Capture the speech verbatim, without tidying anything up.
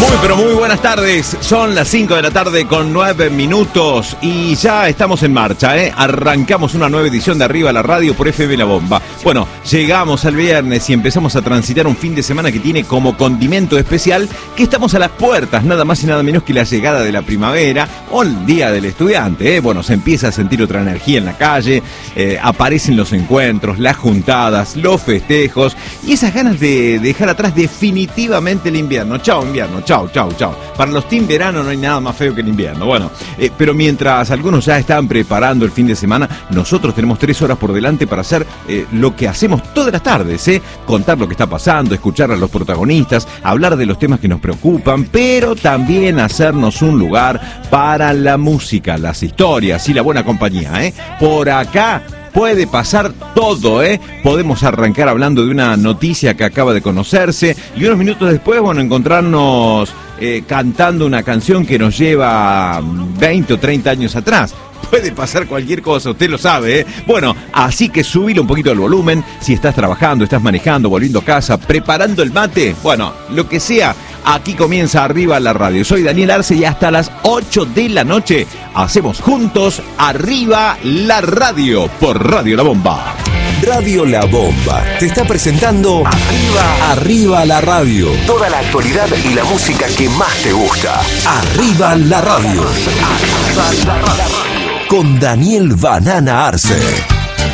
Muy, pero muy buenas tardes. Son las cinco de la tarde con nueve minutos y ya estamos en marcha, ¿eh? Arrancamos una nueva edición de Arriba la Radio por F M La Bomba. Bueno, llegamos al viernes y empezamos a transitar un fin de semana que tiene como condimento especial que estamos a las puertas, nada más y nada menos que la llegada de la primavera o el Día del Estudiante, ¿eh? Bueno, se empieza a sentir otra energía en la calle, eh, aparecen los encuentros, las juntadas, los festejos y esas ganas de dejar atrás definitivamente el invierno. Chao invierno, chao, chao, chao. Para los team verano no hay nada más feo que el invierno. Bueno, eh, pero mientras algunos ya están preparando el fin de semana, nosotros tenemos tres horas por delante para hacer eh, lo que hacemos todas las tardes, ¿eh? Contar lo que está pasando, escuchar a los protagonistas, hablar de los temas que nos preocupan, pero también hacernos un lugar para la música, las historias y la buena compañía, ¿eh? Por acá puede pasar todo, ¿eh? Podemos arrancar hablando de una noticia que acaba de conocerse y unos minutos después, bueno, encontrarnos eh, cantando una canción que nos lleva veinte o treinta años atrás. Puede pasar cualquier cosa, usted lo sabe, ¿eh? Bueno, así que subile un poquito el volumen. Si estás trabajando, estás manejando, volviendo a casa, preparando el mate, bueno, lo que sea, aquí comienza Arriba la Radio. Soy Daniel Arce y hasta las ocho de la noche hacemos juntos Arriba la Radio por Radio La Bomba. Radio La Bomba te está presentando Arriba, Arriba la Radio. Toda la actualidad y la música que más te gusta. Arriba la Radio. Arriba la Radio. Con Daniel Banana Arce.